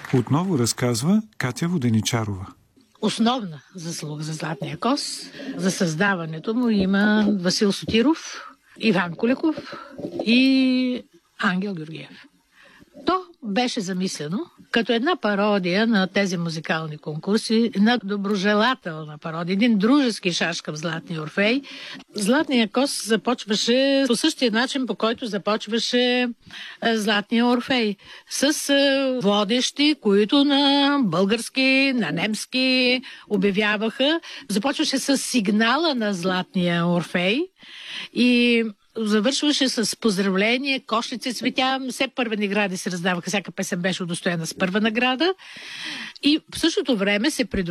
Отново разказва Катя Воденичарова. Основна заслуга за Златния кос, за създаването му има Васил Сотиров, Иван Куликов и Ангел Георгиев. То беше замислено като една пародия на тези музикални конкурси, една доброжелателна пародия, един дружески шашка в Златния Орфей. Златния кос започваше по същия начин, по който започваше Златния Орфей, с водещи, които на български, на немски обявяваха. Започваше с сигнала на Златния Орфей и завършваше с поздравление, кошници, цветя, все първи награди се раздаваха, всяка песен беше удостоена с първа награда и в същото време се